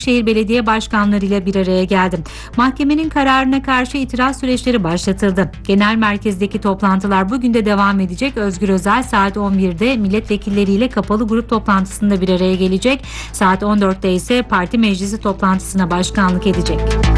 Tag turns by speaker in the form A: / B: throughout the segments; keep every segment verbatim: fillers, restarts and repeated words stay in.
A: Şehir Belediye Başkanları ile bir araya geldi. Mahkemenin kararına karşı itiraz süreçleri başlatıldı. Genel merkezdeki toplantılar bugün de devam edecek. Özgür Özel saat on birde milletvekilleriyle kapalı grup toplantısında bir araya gelecek. Saat on dörtte ise parti meclisi toplantısına başkanlık edecek.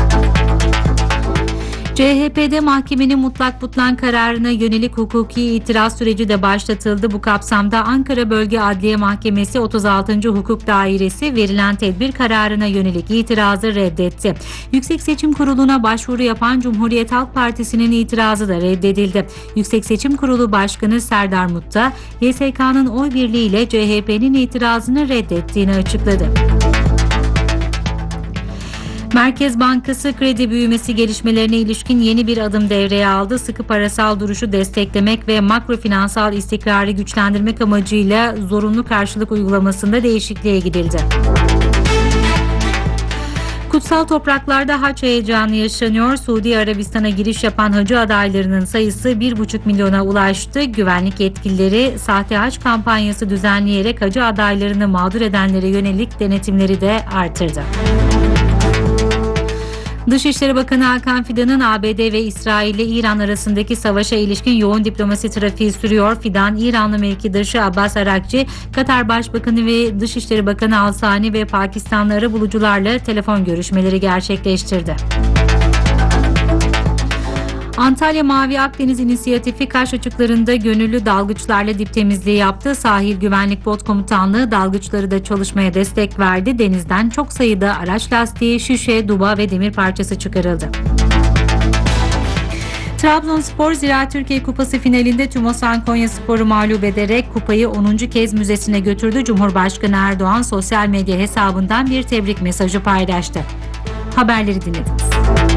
A: C H P'de mahkemenin mutlak butlan kararına yönelik hukuki itiraz süreci de başlatıldı. Bu kapsamda Ankara Bölge Adliye Mahkemesi otuz altıncı Hukuk Dairesi verilen tedbir kararına yönelik itirazı reddetti. Yüksek Seçim Kurulu'na başvuru yapan Cumhuriyet Halk Partisi'nin itirazı da reddedildi. Yüksek Seçim Kurulu Başkanı Serdar Mutta, Y S K'nın oy birliğiyle C H P'nin itirazını reddettiğini açıkladı. Merkez Bankası kredi büyümesi gelişmelerine ilişkin yeni bir adım devreye aldı. Sıkı parasal duruşu desteklemek ve makro finansal istikrarı güçlendirmek amacıyla zorunlu karşılık uygulamasında değişikliğe gidildi. Kutsal topraklarda hac heyecanı yaşanıyor. Suudi Arabistan'a giriş yapan hacı adaylarının sayısı bir buçuk milyona ulaştı. Güvenlik yetkilileri sahte hac kampanyası düzenleyerek hacı adaylarını mağdur edenlere yönelik denetimleri de artırdı. Dışişleri Bakanı Hakan Fidan'ın A B D ve İsrail ile İran arasındaki savaşa ilişkin yoğun diplomasi trafiği sürüyor. Fidan, İranlı mevkidaşı Abbas Arakçı, Katar Başbakanı ve Dışişleri Bakanı Al-Sani ve Pakistanlı arabulucularla telefon görüşmeleri gerçekleştirdi. Antalya Mavi Akdeniz İnisiyatifi Kaş açıklarında gönüllü dalgıçlarla dip temizliği yaptı. Sahil Güvenlik Bot Komutanlığı dalgıçları da çalışmaya destek verdi. Denizden çok sayıda araç lastiği, şişe, duba ve demir parçası çıkarıldı. Trabzonspor Ziraat Türkiye Kupası finalinde TÜMOSAN Konyaspor'u mağlup ederek kupayı onuncu kez müzesine götürdü. Cumhurbaşkanı Erdoğan sosyal medya hesabından bir tebrik mesajı paylaştı. Haberleri dinlediniz.